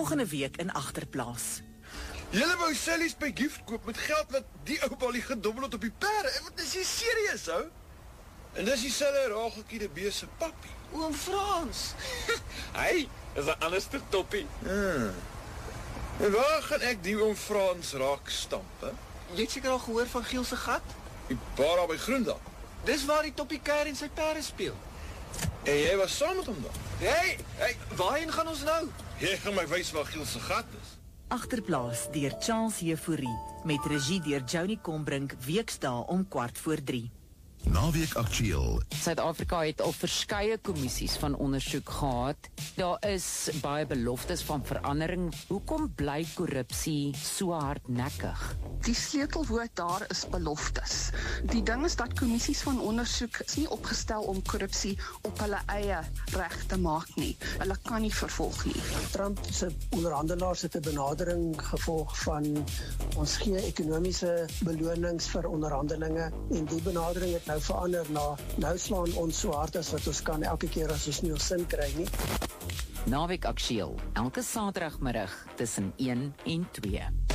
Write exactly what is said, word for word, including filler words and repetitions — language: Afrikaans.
Volgende week in Agterplaas. Julle wou Sally's by gift koop met geld wat die ou balie gedobbel het op die perde. En wat is jy serieus, hou? En dis die selle Rageltjie de Bees se pappie. Oom Frans. Hy is 'n anderste toppie. Hmm. En waar gaan ek die oom Frans raak stamp, hè? Jy het seker al gehoor van Giel se gat? Die bar daar by Groendal. Dis waar die Toppie Kerr en sy perde speel. En jy was saam met hom dan? Hey, hey, waarheen gaan ons nou? Jy gaan my wys waar Giel se gat is. Agterplaas deur Charles Jefouri met regie deur Johnny Combrink, weksdae om kwart voor drie. Naweek Aktueel. Suid-Afrika het al verskeie kommissies van ondersoek gehad. Daar is baie beloftes van verandering. Hoekom bly korrupsie so hardnekkig? Die sleutelwoord daar is beloftes. Die ding is dat kommissies van ondersoek is nie opgestel om korrupsie op hulle eie reg te maak nie. Hulle kan nie vervolg nie. Trump se onderhandelaars het 'n benadering gevolg van ons gee ekonomiese belonings vir onderhandelinge en die benadering het nou verander na nou slaan ons so hard as wat ons kan elke keer as ons nie ons sin kry nie. Naweek Aktueel, elke Saterdagmiddag tussen een en twee.